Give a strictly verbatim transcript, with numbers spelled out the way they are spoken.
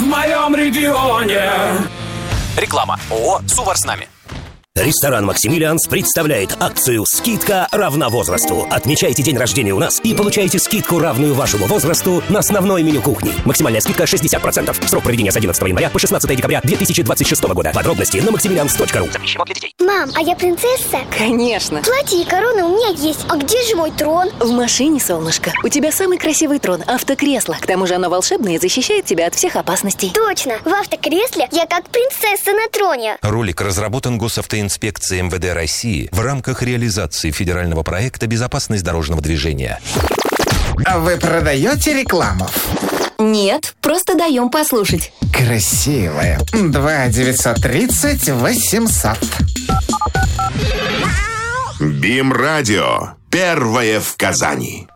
моем регионе. Реклама. ООО «Сувар с нами». Ресторан «Максимилианс» представляет акцию «Скидка равна возрасту». Отмечайте день рождения у нас и получайте скидку, равную вашему возрасту, на основное меню кухни. Максимальная скидка шестьдесят процентов. Срок проведения с одиннадцатого января по шестнадцатое декабря две тысячи двадцать шестого года. Подробности на максимилианс точка ру. Запрещено для детей. Мам, а я принцесса? Конечно. Платье и корона у меня есть. А где же мой трон? В машине, солнышко. У тебя самый красивый трон – автокресло. К тому же оно волшебное и защищает тебя от всех опасностей. Точно. В автокресле я как принцесса на троне. Ролик разработан Госавтоинспекцией эм вэ дэ России в рамках реализации федерального проекта «Безопасность дорожного движения». А вы продаете рекламу? Нет, просто даем послушать. Красивая. два девятьсот тридцать восемьсот. БИМ-радио. Первое в Казани.